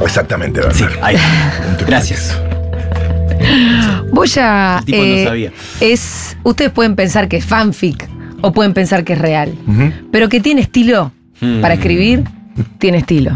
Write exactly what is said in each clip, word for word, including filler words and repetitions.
Exactamente, Bernard. Sí, ahí. Gracias. Boya El tipo no eh, sabía. es. Ustedes pueden pensar que es fanfic o pueden pensar que es real. Ujú. Pero que tiene estilo Hmm. para escribir, tiene estilo.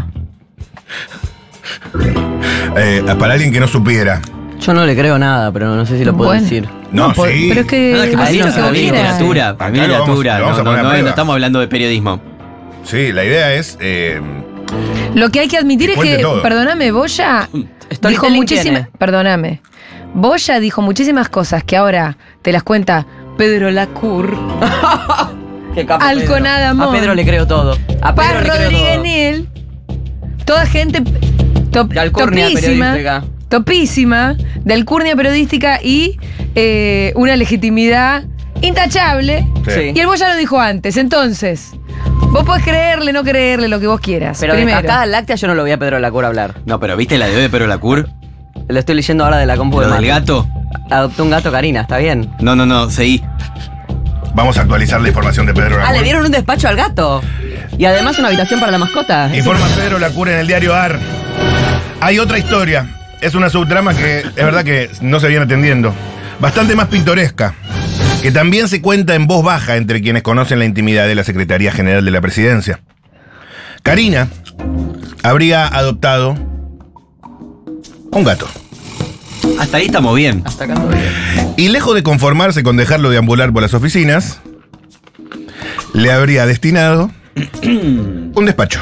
Eh, para alguien que no supiera. Yo no le creo nada, pero no sé si lo puedo Bueno. decir. No, po- sí. Pero es que. Nada, que para mí decí no lo que para vos mí es quieras. literatura. Para mí es Acá lo vamos- literatura. lo vamos No, a no, poner a no, prueba. no estamos hablando de periodismo. Sí, la idea es. eh, Lo que hay que admitir Que es cuente que, todo. perdóname, Boya dijo Storytelling muchísimas. tiene. Perdóname. Boya dijo muchísimas cosas que ahora te las cuenta Pedro Lacour. Qué capo, Alconada Pedro. Mon. A Pedro le creo todo. A Pedro Paz le creo Rodríguez todo. Niel. Toda gente top- De alcurnia topísima. periodística. Topísima. De alcurnia periodística y eh, una legitimidad intachable. Sí. Y el Boya lo dijo antes. Entonces, vos podés creerle, no creerle, lo que vos quieras. Pero Primero. de cascada láctea yo no lo vi a Pedro Lacour hablar. No, pero ¿viste la de hoy de Pedro Lacour? Lo estoy leyendo ahora de la compu de ¿Lo del Mati. gato? Adoptó un gato Karina, ¿está bien? No, no, no, seguí. Vamos a actualizar la información de Pedro Ah, Lacour. le dieron un despacho al gato. Y además una habitación para la mascota. Informa Pedro Lacour en el diario A R. Hay otra historia. Es una subtrama que es verdad que no se viene atendiendo. Bastante más pintoresca. Que también se cuenta en voz baja entre quienes conocen la intimidad de la Secretaría General de la Presidencia. Karina habría adoptado un gato. Hasta ahí estamos bien. Hasta acá todo bien. Y lejos de conformarse con dejarlo deambular por las oficinas, le habría destinado un despacho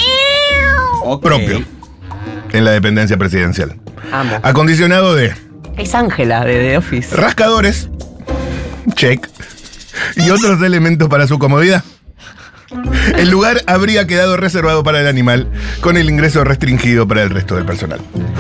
Ok. propio en la dependencia presidencial. Amo. Acondicionado de Es Ángela de The Office. rascadores, check, y otros elementos para su comodidad. El lugar habría quedado reservado para el animal, con el ingreso restringido para el resto del personal.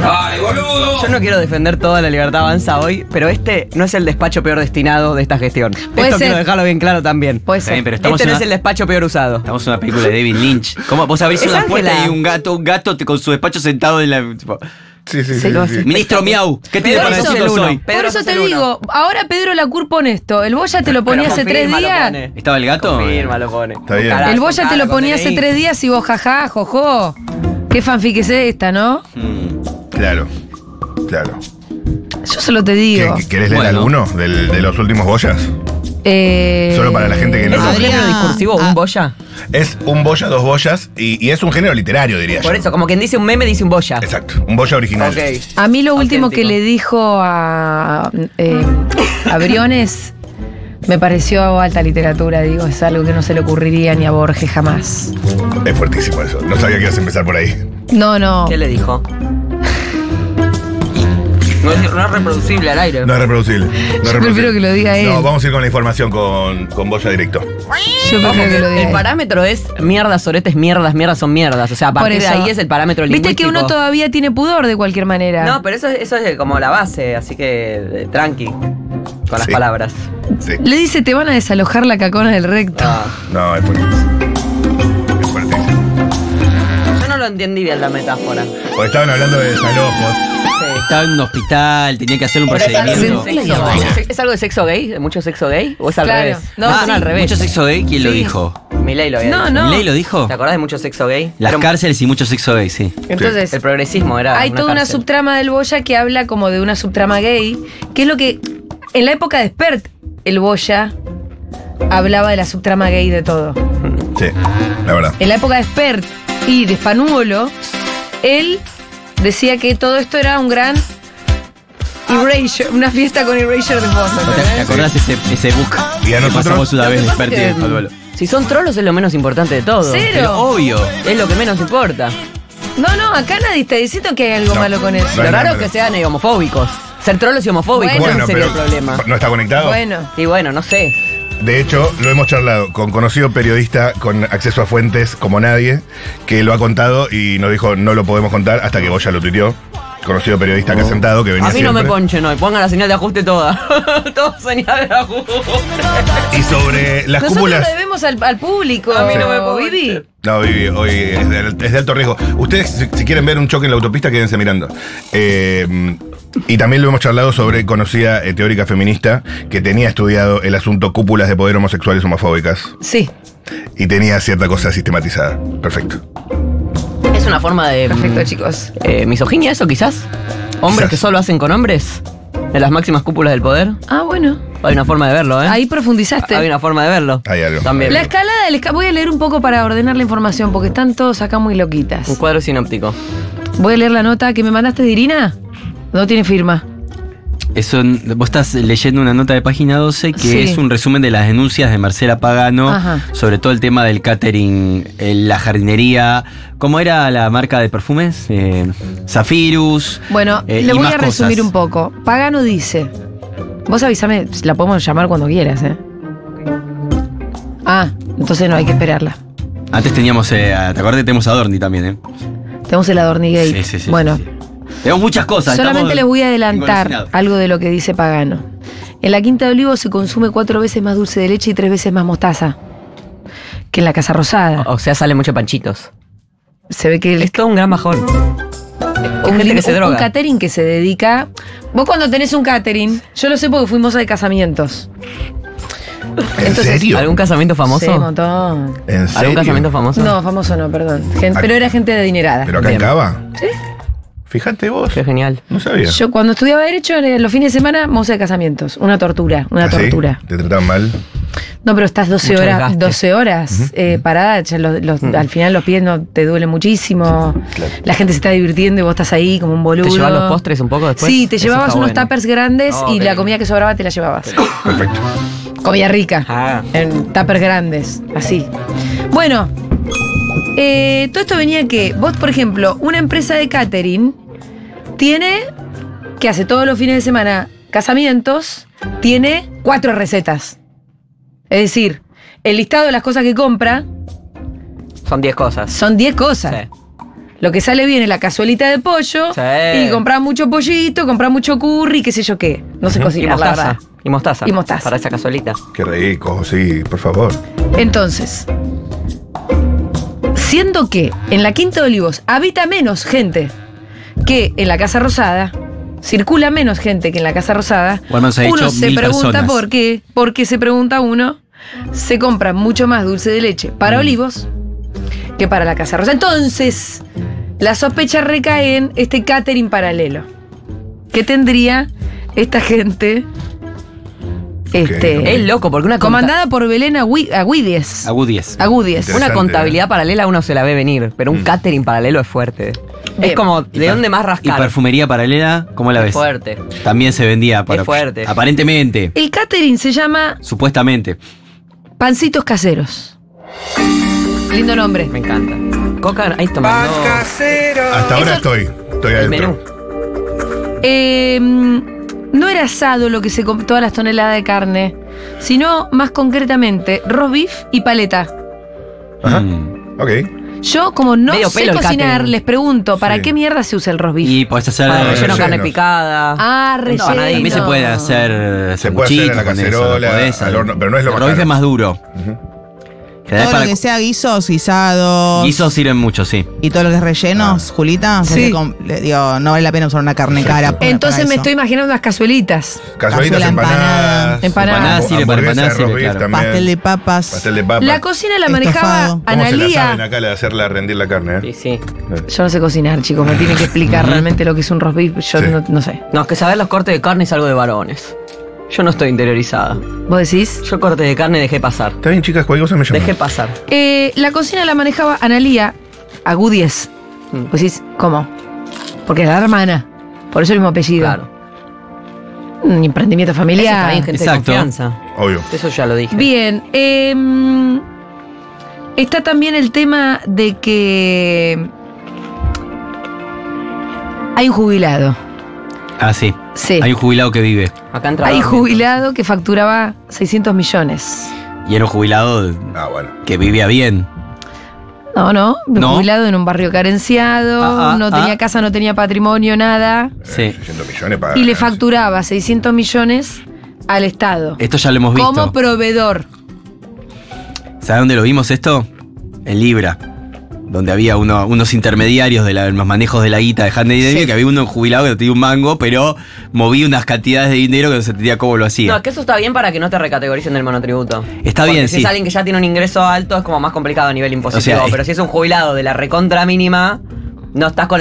Yo no quiero defender toda la libertad avanza hoy, pero este no es el despacho peor destinado de esta gestión. Puede Esto ser. quiero dejarlo bien claro también. Puede Está ser. bien, pero estamos Este en no una, es el despacho peor usado. estamos en una película de David Lynch. ¿Cómo? Vos abrís Es una puerta Ángela. y un gato, un gato te- con su despacho sentado en la. tipo, Sí, sí, Sí, sí. lo sí. hace. Ministro Miau, ¿qué tiene Pedro para sos nosotros el uno. hoy? Pedro Por eso sos te el uno. digo, ahora Pedro Lacour pone esto. El Boya te lo ponía Pero hace tres confirma, lo días. pone. ¿Estaba el gato? Confirma, lo pone. Está bien. Carajo, El Boya te lo carajo, ponía con hace D N I. tres días y vos, jajá, jojo. ¿Qué fanfic es esta, no? Mm. Claro, claro. Yo solo te ¿Qué- digo. qué- ¿Querés leer Bueno. alguno del- de los últimos boyas? Eh, Solo para la gente que no- ¿Es un Habría- género discursivo, un Boya? Es un boya, dos boyas, y, y es un género literario, diría yo. Por eso, como quien dice un meme, dice un Boya. Exacto, un boya original. Ok. A mí lo último Auténtico. que le dijo a, eh, a Briones me pareció alta literatura, digo, es algo que no se le ocurriría ni a Borges jamás. Es fuertísimo eso. No sabía que ibas a empezar por ahí. No, no. ¿Qué le dijo? No es, no es reproducible al aire. No es reproducible. No es Yo reproducible. prefiero que lo diga él. No, vamos a ir con la información con, con boya directo. Yo prefiero que lo diga El él. parámetro es mierdas, soretes, mierdas, mierdas son mierdas. O sea, a Por partir de eso. ahí es el parámetro Viste lingüístico. que uno todavía tiene pudor de cualquier manera. No, pero eso, eso es como la base, así que eh, tranqui con las Sí. palabras. Sí. Le dice, te van a desalojar la cacona del recto. Ah, No, es fuertísimo. Es fuertísimo. yo no lo entendí bien la metáfora. Porque estaban hablando de desalojos. Sí. Estaba en un hospital, tenía que hacer un Pero es, algo procedimiento. de sexo, ¿Es- ¿Es algo de sexo gay? ¿De mucho sexo gay? ¿O es al Claro. revés? No, Ah, sí. al revés. ¿Mucho sexo gay? ¿Quién lo Sí. dijo? Milei lo había No, dicho. no. ¿Milei lo dijo? ¿Te acordás de mucho sexo gay? Las Era un- cárceles y mucho sexo gay, sí. Entonces, El progresismo era. hay toda una cárcel. subtrama del Boya que habla como de una subtrama gay, que es lo que en la época de Spert, el Boya hablaba de la subtrama gay de todo. Sí, la verdad. En la época de Spert y de Spanuolo, él decía que todo esto era un gran erasure, una fiesta con erasure de fotos. ¿Te, te acordás ese, ese book Y a que nosotros- pasamos una Lo que vez de pasa Spert es y de que, Paluelo? Si son trolos es lo menos importante de todo. Cero. Pero obvio. Es lo que menos importa. No, no, acá nadie está diciendo que hay algo No. malo con eso. No hay Lo nada raro es malo. que sean eh, homofóbicos. Ser trolos y homofóbicos Bueno, ese sería el problema. ¿no está conectado? Bueno, Y bueno, no sé. De hecho, lo hemos charlado con conocido periodista con acceso a fuentes como nadie, que lo ha contado y nos dijo no lo podemos contar hasta que Boya lo tuiteó. Conocido periodista que ha sentado, que venía A mí no me siempre. ponchen hoy. Pongan la señal de ajuste toda. Toda señal de ajuste. Y sobre las nosotros cúpulas. lo debemos al, al público. A mí no me ponchen. Vivi. No, Vivi, hoy es de, es de alto riesgo. Ustedes, si, si quieren ver un choque en la autopista, quédense mirando. Eh, y también lo hemos charlado sobre conocida eh, teórica feminista que tenía estudiado el asunto cúpulas de poder homosexuales homofóbicas Sí. y tenía cierta cosa sistematizada. Perfecto. Es una forma de. Perfecto, mm, chicos. eh, misoginia, eso quizás. Hombres Quizás. que solo hacen con hombres. En las máximas cúpulas del poder. Ah, bueno. Hay una forma de verlo, ¿eh? Ahí profundizaste. Hay una forma de verlo. Hay algo. También. La escalada del esca- Voy a leer un poco para ordenar la información, porque están todos acá muy loquitas. Un cuadro sinóptico. Voy a leer la nota que me mandaste de Irina. No tiene firma. Eso, vos estás leyendo una nota de página doce que Sí. es un resumen de las denuncias de Marcela Pagano Ajá. sobre todo el tema del catering, eh, la jardinería. ¿Cómo era la marca de perfumes? Eh, Zafirus. Bueno, eh, le y voy más a resumir cosas. un poco. Pagano dice. Vos avísame, la podemos llamar cuando quieras, ¿eh? Ah, entonces no hay que esperarla. Antes teníamos, eh, ¿te acordás que tenemos a Dorni también, eh? Tenemos el Adornigate. Sí, sí, sí. Bueno, sí, sí. Tenemos muchas cosas. solamente estamos les voy a adelantar engolosinados. algo de lo que dice Pagano. En la Quinta de Olivos se consume cuatro veces más dulce de leche y tres veces más mostaza que en la Casa Rosada. O sea, sale mucho panchitos. Se ve que el, Es todo un gran bajón. un, gente que un- se un droga. catering que se dedica. Vos cuando tenés un catering, yo lo sé porque fuimos a casamientos. ¿En Entonces, serio? ¿Algún casamiento Sí, famoso? un montón. ¿En serio? ¿Algún casamiento famoso? No, famoso no, perdón. Gen- Ac- pero era gente adinerada. ¿Pero acá en Bien. Cava? Sí. Fíjate vos. Qué genial. No sabía. Yo cuando estudiaba Derecho, en los fines de semana, vamos a casamientos. Una tortura, una ¿Ah, sí? tortura. ¿Te tratan mal? No, pero estás doce Mucho horas, desgaste. doce horas eh, parada, ya los- los- al final los pies no te duelen muchísimo. La gente se está divirtiendo y vos estás ahí como un boludo. ¿Te llevas los postres un poco después? Sí, te Eso llevabas está unos bueno. tuppers grandes Oh, y qué la lindo. comida que sobraba te la llevabas. Perfecto. Comida rica. Ah. En tuppers grandes, así. Bueno, eh, todo esto venía que vos, por ejemplo, una empresa de catering tiene, que hace todos los fines de semana casamientos, tiene cuatro recetas. Es decir, el listado de las cosas que compra Son diez cosas. son diez cosas. Sí. Lo que sale bien es la cazuelita de pollo Sí. y comprar mucho pollito, comprar mucho curry, qué sé yo qué. No sé Y cocinar, la mostaza. verdad. Y mostaza. Y mostaza. Para esa cazuelita. Qué rico, sí, por favor. Entonces, siendo que en la Quinta de Olivos habita menos gente que en la Casa Rosada, circula menos gente que en la Casa Rosada, Bueno, se ha uno dicho se mil pregunta personas. por qué, porque se pregunta uno, se compra mucho más dulce de leche para Olivos que para la Casa Rosada. Entonces, la sospecha recae en este catering paralelo. ¿Qué tendría esta gente? Este, Es loco, porque una conta- comandada por Belén Agui- Agüides. Agudies. Agüides. Interesante. Una contabilidad paralela uno se la ve venir, pero un Mm. catering paralelo es fuerte. Bien. Es como, ¿de dónde más Y rascar? perfumería paralela, ¿cómo la Es ves? fuerte. También se vendía. Para, fuerte. Aparentemente. El catering se llama Supuestamente. Pancitos Caseros. Lindo nombre. Me encanta. Coca, ahí tomando Hasta ahora Eso- estoy. Estoy el menú. adentro. Eh, no era asado lo que se com- todas las toneladas de carne, sino más concretamente roast beef y paleta. Ajá. Mm. Ok. Yo, como no Medio sé pelo el cocinar, catering. les pregunto, ¿para Sí. qué mierda se usa el roast beef? Y podés hacer. Para Ah, relleno rellenos. carne picada. Ah, relleno. Empanadito. También se puede hacer. Se puede hacer en la sanguchitos con eso, cacerola, podés, al horno, pero no es lo el más roast beef caro. es más duro. General Todo para lo que sea guisos, guisados guisos sirven mucho, sí. y todo lo que es rellenos, Julita, se Sí. hace con- le digo, no vale la pena usar una carne cara. para- Entonces para me eso. estoy imaginando unas cazuelitas. Cazuelitas, Cazuela, empanadas. empanada. Empanada sirve para hamburguesa, empanadas, roast sirve, beef claro. también. Pastel de papas. Pastel de papas. La cocina la manejaba Estofado. ¿Cómo se la saben Analía. acá de hacerla rendir la carne? Sí, eh? sí. Yo no sé cocinar, chicos, me tienen que explicar realmente lo que es un roast beef. Yo Sí. no, no sé. No, es que saber los cortes de carne es algo de varones. Yo no estoy interiorizada. ¿Vos decís? Yo cortes de carne dejé pasar. Está bien, chicas, cualquier cosa me llaman. Dejé pasar. Eh, la cocina la manejaba Analía Agüides. Mm. Vos decís, ¿cómo? Porque es la hermana. Por eso el mismo apellido. Claro. Un emprendimiento Eso está familiar. bien, gente Exacto. de confianza. Obvio. Eso ya lo dije. Bien. eh, está también el tema de que hay un jubilado. Ah, sí. Sí. Hay un jubilado que vive. Acá entra. Hay jubilado que facturaba seiscientos millones. Y era un jubilado Ah, bueno. que vivía bien. No, no, un No. jubilado en un barrio carenciado, Ah, ah, no ah. tenía casa, no tenía patrimonio, nada. Sí. seiscientos millones para. Y le facturaba seiscientos millones al Estado. Esto ya lo hemos visto. Como proveedor. ¿Sabes dónde lo vimos esto? En Libra. donde había uno- unos intermediarios de la- los manejos de la guita de Handy David, Sí. que había uno jubilado que no tenía un mango, pero movía unas cantidades de dinero que no se entendía cómo lo hacía. No, es que eso está bien para que no te recategoricen del monotributo. Está Porque bien, si sí. es alguien que ya tiene un ingreso alto, es como más complicado a nivel impositivo. O sea, es- pero si es un jubilado de la recontra mínima, no estás con